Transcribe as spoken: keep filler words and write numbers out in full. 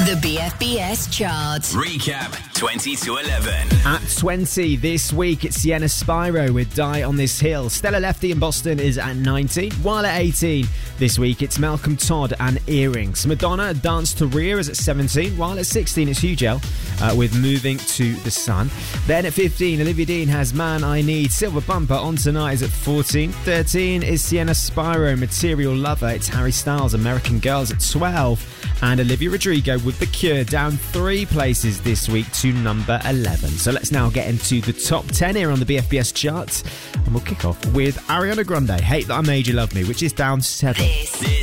The B F B S chart. Recap twenty to eleven. At twenty this week, it's Sienna Spyro with Die on This Hill. Stella Lefty in Boston is at nineteen. While at eighteen this week, it's Malcolm Todd and Earrings. Madonna, Dance to Rhea is at seventeen. While at sixteen, it's Hugh Gell uh, with Moving to the Sun. Then at fifteen, Olivia Dean has Man I Need. Silver Bumper on Tonight is at fourteen. thirteen is Sienna Spyro, Material Lover. It's Harry Styles, American Girls at twelve. And Olivia Rodrigo with The Cure down three places this week to number eleven. So let's now get into the top ten here on the B F B S charts. And we'll kick off with Ariana Grande, Hate That I Made You Love Me, which is down seven. This